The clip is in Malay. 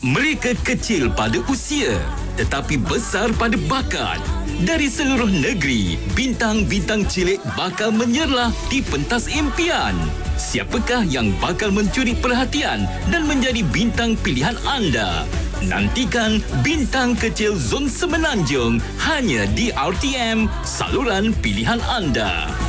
Mereka kecil pada usia tetapi besar pada bakat. Dari seluruh negeri, bintang-bintang cilik bakal menyerlah di pentas impian. Siapakah yang bakal mencuri perhatian dan menjadi bintang pilihan anda? Nantikan Bintang Kecil Zon Semenanjung hanya di RTM, saluran pilihan anda.